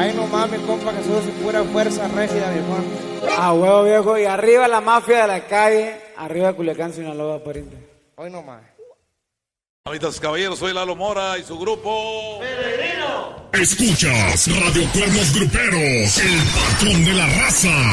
Ay, nomás, mi compa, que sos pura fuerza rígida, viejón. Ah, huevo, viejo. Y arriba la mafia de la calle. Arriba Culiacán, Sinaloa, pariente. Hoy nomás. Amitas caballeros, soy Lalo Mora y su grupo Peregrino. Escuchas Radio Cuernos Gruperos, el patrón de la raza.